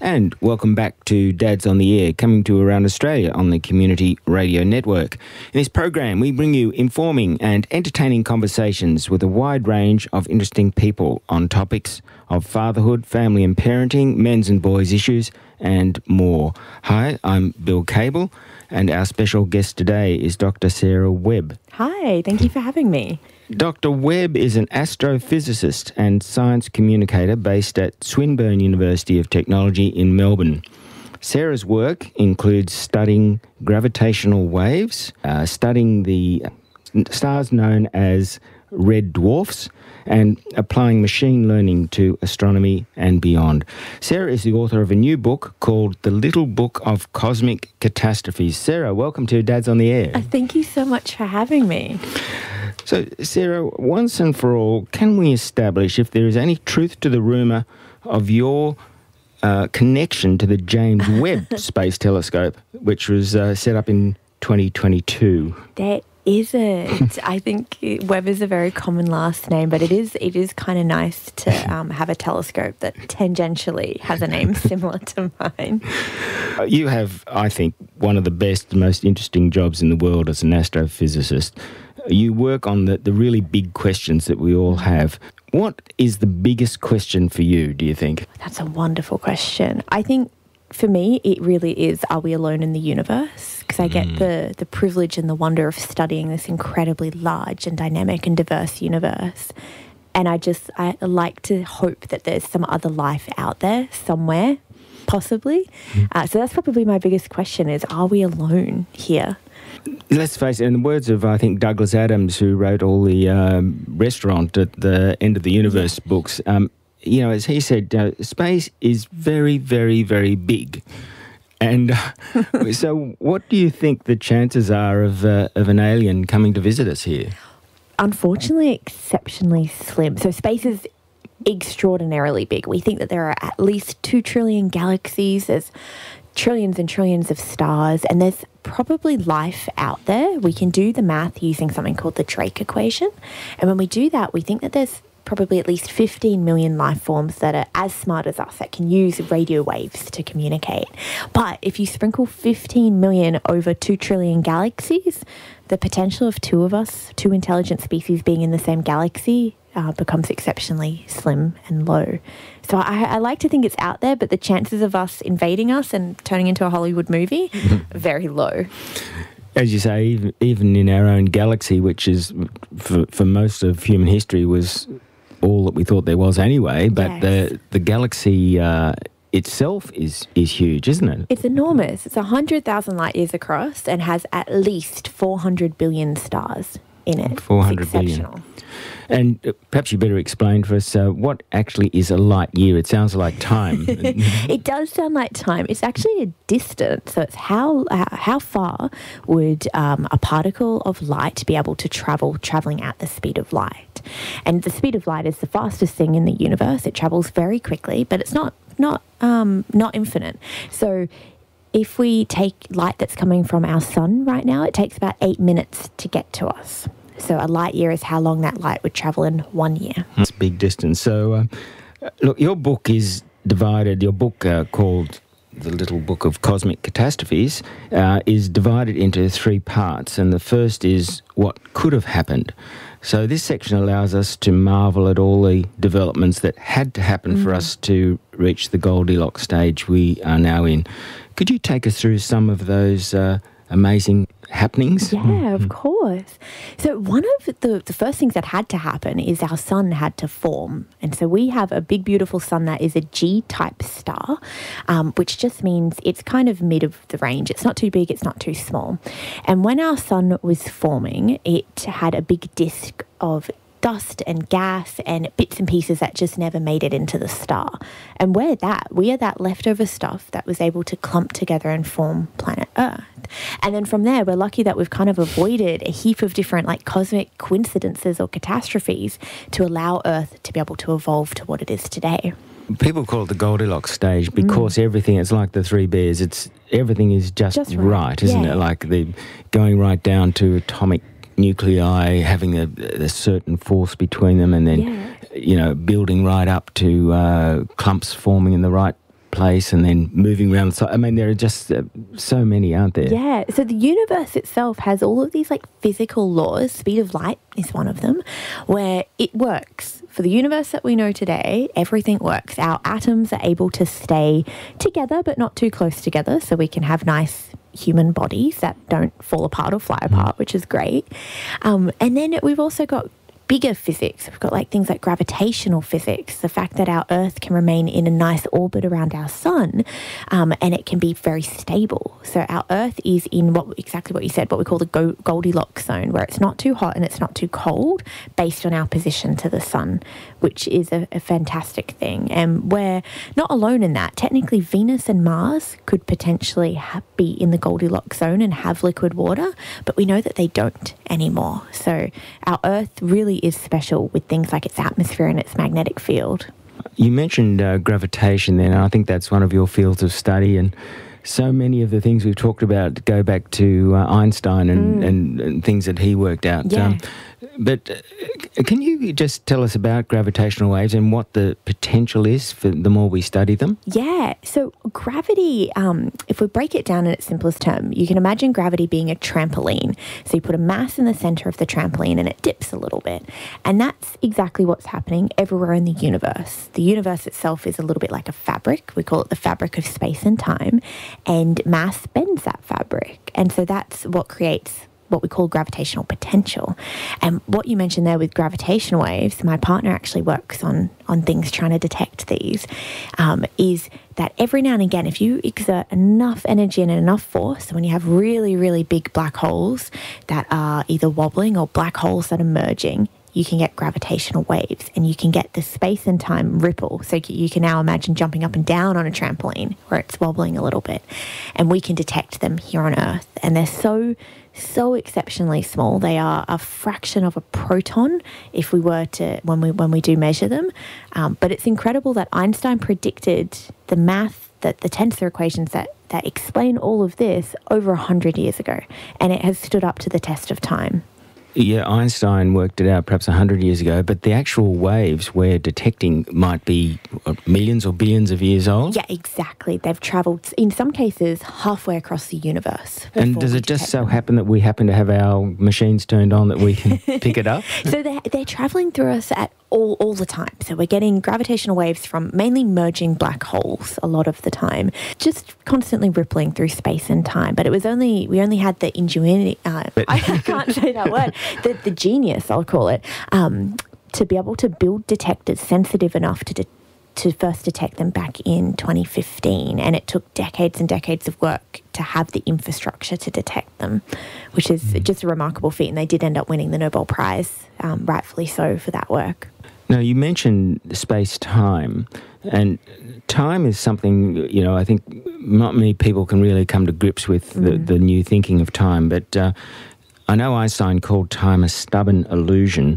And welcome back to Dads on the Air, coming to around Australia on the Community Radio Network. In this program, we bring you informing and entertaining conversations with a wide range of interesting people on topics of fatherhood, family and parenting, men's and boys' issues, and more. Hi, I'm Bill Cable, and our special guest today is Dr. Sarah Webb. Hi, thank you for having me. Dr. Webb is an astrophysicist and science communicator based at Swinburne University of Technology in Melbourne. Sarah's work includes studying gravitational waves, studying the stars known as red dwarfs, and applying machine learning to astronomy and beyond. Sarah is the author of a new book called The Little Book of Cosmic Catastrophes. Sarah, welcome to Dads on the Air. Thank you so much for having me. So, Sarah, once and for all, can we establish if there is any truth to the rumour of your connection to the James Webb Space Telescope, which was set up in 2022? There isn't. I think Webb is a very common last name, but it is kind of nice to have a telescope that tangentially has a name similar to mine. You have, I think, one of the best, most interesting jobs in the world as an astrophysicist. You work on the really big questions that we all have. What is the biggest question for you, do you think? That's a wonderful question. I think for me, it really is, are we alone in the universe? Because I get the privilege and the wonder of studying this incredibly large and dynamic and diverse universe. And I like to hope that there's some other life out there somewhere, possibly. So that's probably my biggest question is, are we alone here? Let's face it, in the words of, I think, Douglas Adams, who wrote all the Restaurant at the End of the Universe books, as he said, space is very, very, very big. And so what do you think the chances are of an alien coming to visit us here? Unfortunately, exceptionally slim. So space is extraordinarily big. We think that there are at least 2 trillion galaxies. There's trillions and trillions of stars, and there's probably life out there. We can do the math using something called the Drake equation. And when we do that, we think that there's probably at least 15 million life forms that are as smart as us that can use radio waves to communicate. But if you sprinkle 15 million over 2 trillion galaxies, the potential of two intelligent species being in the same galaxy becomes exceptionally slim and low. So I like to think it's out there, but the chances of us invading us and turning into a Hollywood movie, very low. As you say, even in our own galaxy, which is, for most of human history, was all that we thought there was anyway, but yes. the galaxy itself is huge, isn't it? It's enormous. It's 100,000 light years across and has at least 400 billion stars in it. 400 billion. And perhaps you better explain for us what actually is a light year. It sounds like time. It does sound like time. It's actually a distance. So it's how far would a particle of light be able to traveling at the speed of light? And the speed of light is the fastest thing in the universe. It travels very quickly, but it's not infinite. So if we take light that's coming from our sun right now, it takes about 8 minutes to get to us. So a light year is how long that light would travel in 1 year. That's a big distance. So, look, your book is divided. Your book called The Little Book of Cosmic Catastrophes is divided into 3 parts. And the first is what could have happened. So this section allows us to marvel at all the developments that had to happen for us to reach the Goldilocks stage we are now in. Could you take us through some of those amazing happenings? Yeah, of course. So one of the first things that had to happen is our sun had to form. And so we have a big, beautiful sun that is a G-type star, which just means it's kind of mid of the range. It's not too big, it's not too small. And when our sun was forming, it had a big disk of dust and gas and bits and pieces that just never made it into the star. And we are that leftover stuff that was able to clump together and form planet Earth. And then from there, we're lucky that we've kind of avoided a heap of different cosmic coincidences or catastrophes to allow Earth to be able to evolve to what it is today. People call it the Goldilocks stage because everything, it's like the 3 bears, everything is just right, isn't it? Like the going right down to atomic nuclei having a certain force between them, and then building right up to clumps forming in the right place and then moving around the side. I mean, there are just so many, aren't there? Yeah, so the universe itself has all of these like physical laws. Speed of light is one of them, where it works. For the universe that we know today, everything works. Our atoms are able to stay together, but not too close together, so we can have nice human bodies that don't fall apart or fly apart, which is great. And then we've also got bigger physics. We've got like things like gravitational physics, the fact that our Earth can remain in a nice orbit around our sun, and it can be very stable. So our Earth is in exactly what you said, what we call the Goldilocks zone, where it's not too hot and it's not too cold, based on our position to the sun, which is a fantastic thing. And we're not alone in that. Technically, Venus and Mars could potentially be in the Goldilocks zone and have liquid water, but we know that they don't anymore. So our Earth really is special with things like its atmosphere and its magnetic field. You mentioned gravitation then, and I think that's one of your fields of study, and so many of the things we've talked about go back to Einstein and things that he worked out. Yeah. But can you just tell us about gravitational waves and what the potential is for the more we study them? Yeah, so gravity, if we break it down in its simplest term, you can imagine gravity being a trampoline. So you put a mass in the centre of the trampoline and it dips a little bit. And that's exactly what's happening everywhere in the universe. The universe itself is a little bit like a fabric. We call it the fabric of space and time. And mass bends that fabric. And so that's what creates what we call gravitational potential. And what you mentioned there with gravitational waves, my partner actually works on things trying to detect these, is that every now and again, if you exert enough energy and enough force, when you have really, really big black holes that are either wobbling or black holes that are merging, you can get gravitational waves and you can get the space and time ripple. So you can now imagine jumping up and down on a trampoline where it's wobbling a little bit. And we can detect them here on Earth. And they're so exceptionally small. They are a fraction of a proton if we were to, when we do measure them. But it's incredible that Einstein predicted the math, that the tensor equations that explain all of this over 100 years ago. And it has stood up to the test of time. Yeah, Einstein worked it out perhaps 100 years ago, but the actual waves we're detecting might be millions or billions of years old? Yeah, exactly. They've travelled, in some cases, halfway across the universe. And does it just so happen that we happen to have our machines turned on that we can pick it up? So they're travelling through us at all the time. So we're getting gravitational waves from mainly merging black holes a lot of the time, just constantly rippling through space and time. But we only had the ingenuity, I can't say that word, the genius, I'll call it, to be able to build detectors sensitive enough to first detect them back in 2015. And it took decades and decades of work to have the infrastructure to detect them, which is just a remarkable feat. And they did end up winning the Nobel Prize, rightfully so, for that work. Now, you mentioned space-time, and time is something, I think not many people can really come to grips with the new thinking of time, but I know Einstein called time a stubborn illusion.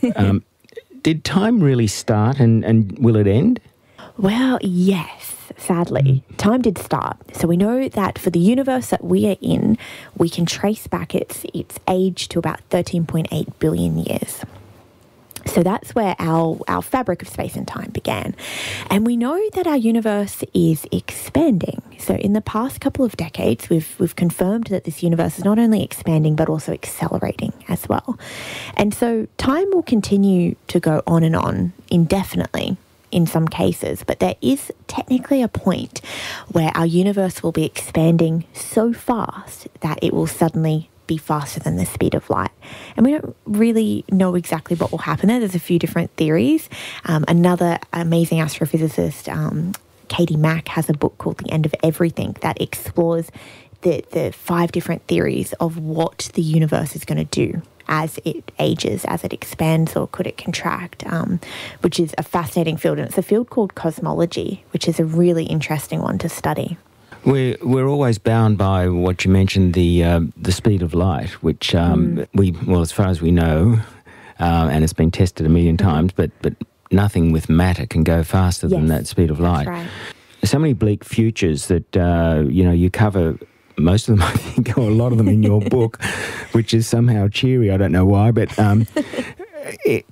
Did time really start and will it end? Well, yes. Sadly, time did start. So we know that for the universe that we are in, we can trace back its age to about 13.8 billion years. So that's where our fabric of space and time began. And we know that our universe is expanding. So in the past couple of decades, we've confirmed that this universe is not only expanding, but also accelerating as well. And so time will continue to go on indefinitely in some cases, but there is technically a point where our universe will be expanding so fast that it will suddenly be faster than the speed of light. And we don't really know exactly what will happen there. There's a few different theories. Another amazing astrophysicist, Katie Mack, has a book called The End of Everything that explores the 5 different theories of what the universe is going to do as it ages, as it expands, or could it contract, which is a fascinating field. And it's a field called cosmology, which is a really interesting one to study. We're always bound by what you mentioned, the speed of light, which as far as we know, and it's been tested a million times, but nothing with matter can go faster than that speed of light. That's right. So many bleak futures that you cover. Most of them, I think, or a lot of them in your book, which is somehow cheery. I don't know why, but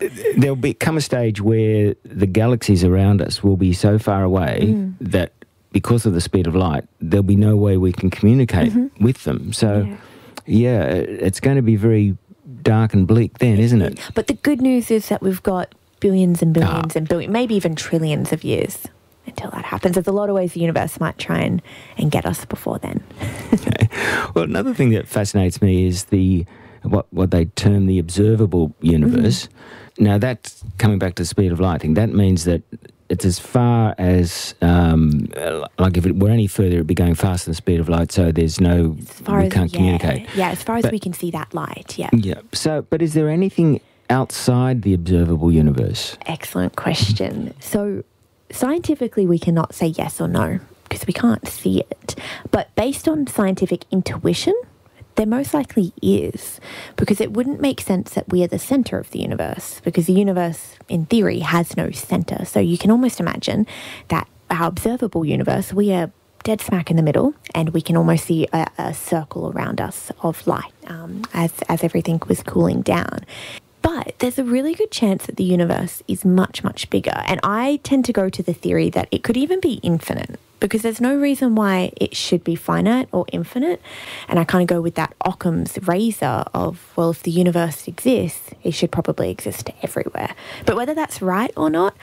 there'll come a stage where the galaxies around us will be so far away that because of the speed of light, there'll be no way we can communicate with them. So, yeah, it's going to be very dark and bleak then, isn't it? But the good news is that we've got billions and billions and billions, maybe even trillions of years until that happens. There's a lot of ways the universe might try and get us before then. Okay. Well, another thing that fascinates me is what they term the observable universe. Now, that's coming back to the speed of light thing. That means that it's as far as, like if it were any further, it'd be going faster than the speed of light, so there's no, we can't communicate. Yeah, as far as we can see that light, Yeah. So, but is there anything outside the observable universe? Excellent question. So, scientifically, we cannot say yes or no because we can't see it. But based on scientific intuition, there most likely is, because it wouldn't make sense that we are the centre of the universe, because the universe, in theory, has no centre. So you can almost imagine that our observable universe, we are dead smack in the middle, and we can almost see a circle around us of light as everything was cooling down. But there's a really good chance that the universe is much, much bigger. And I tend to go to the theory that it could even be infinite, because there's no reason why it should be finite or infinite. And I kind of go with that Occam's razor of, well, if the universe exists, it should probably exist everywhere. But whether that's right or not,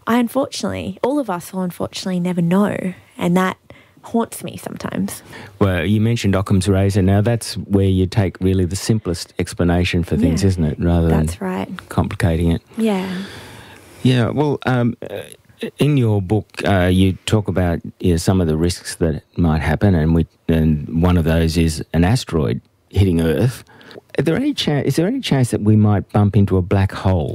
all of us will unfortunately never know. And that haunts me sometimes. Well, you mentioned Occam's razor. Now, that's where you take really the simplest explanation for things, isn't it? Rather than complicating it. Yeah. Yeah, well, in your book, you talk about some of the risks that might happen, and one of those is an asteroid hitting Earth. Is there any chance that we might bump into a black hole?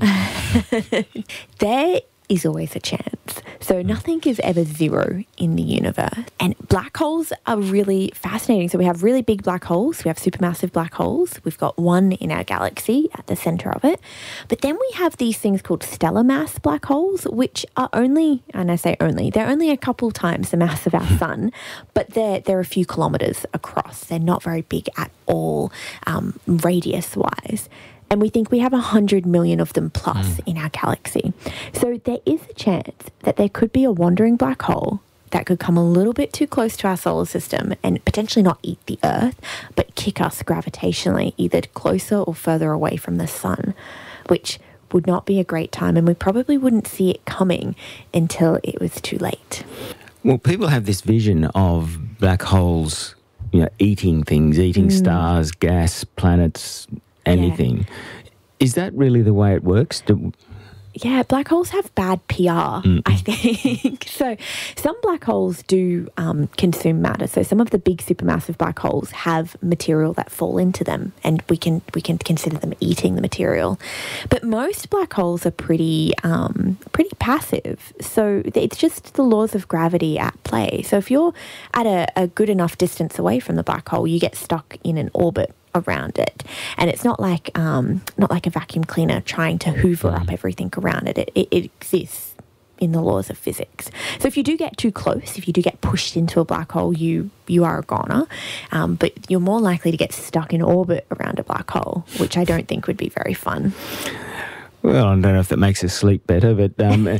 There is always a chance. So nothing is ever zero in the universe. And black holes are really fascinating. So we have really big black holes. We have supermassive black holes. We've got one in our galaxy at the centre of it. But then we have these things called stellar mass black holes, which are only, and I say only, they're only a couple times the mass of our sun, but they're a few kilometres across. They're not very big at all, radius-wise. And we think we have 100 million of them plus in our galaxy. So there is a chance that there could be a wandering black hole that could come a little bit too close to our solar system and potentially not eat the Earth, but kick us gravitationally either closer or further away from the sun, which would not be a great time. And we probably wouldn't see it coming until it was too late. Well, people have this vision of black holes, eating things, eating stars, gas, planets, anything. Yeah. Is that really the way it works? Yeah, black holes have bad PR, I think. So some black holes do consume matter. So some of the big supermassive black holes have material that fall into them, and we can consider them eating the material. But most black holes are pretty passive. So it's just the laws of gravity at play. So if you're at a good enough distance away from the black hole, you get stuck in an orbit around it, and it's not like a vacuum cleaner trying to hoover up everything around it. It exists in the laws of physics. So if you do get too close, if you do get pushed into a black hole, you are a goner, but you're more likely to get stuck in orbit around a black hole, which I don't think would be very fun. Well, I don't know if that makes us sleep better, but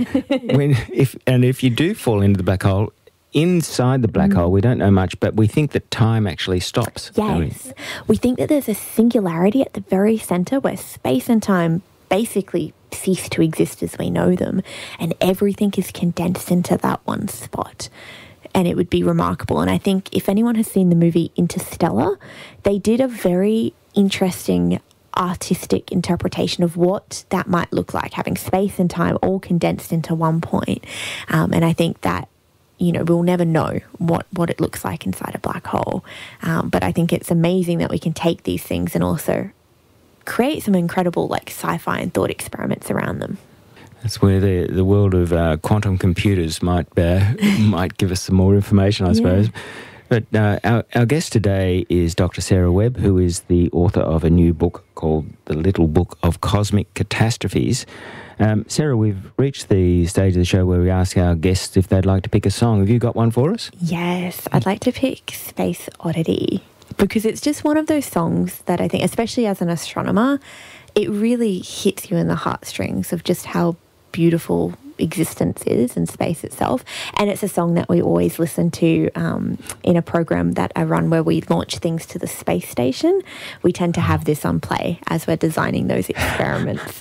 if you do fall into the black hole, inside the black hole, we don't know much, but we think that time actually stops. Yes. We think that there's a singularity at the very centre where space and time basically cease to exist as we know them, and everything is condensed into that one spot. And it would be remarkable. And I think if anyone has seen the movie Interstellar, they did a very interesting artistic interpretation of what that might look like, having space and time all condensed into one point. And I think that we'll never know what it looks like inside a black hole. But I think it's amazing that we can take these things and also create some incredible sci-fi and thought experiments around them. That's where the world of quantum computers might give us some more information, I suppose. But our guest today is Dr. Sarah Webb, who is the author of a new book called The Little Book of Cosmic Catastrophes. Sarah, we've reached the stage of the show where we ask our guests if they'd like to pick a song. Have you got one for us? Yes, I'd like to pick Space Oddity, because it's just one of those songs that I think, especially as an astronomer, it really hits you in the heartstrings of just how beautiful existence is and space itself. And it's a song that we always listen to in a program that I run where we launch things to the space station. We tend to have this on play as we're designing those experiments.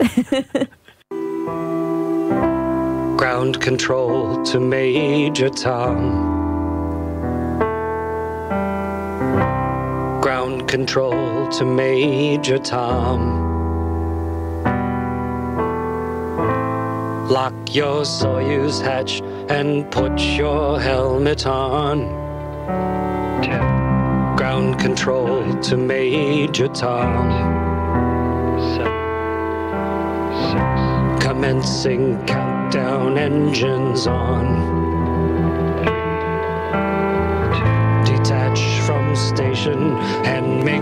Ground control to Major Tom. Ground control to Major Tom. Lock your Soyuz hatch and put your helmet on. 10. Ground control 9, to Major Tom. 7, 6. Commencing countdown, engines on. 3, 2. Detach from station and make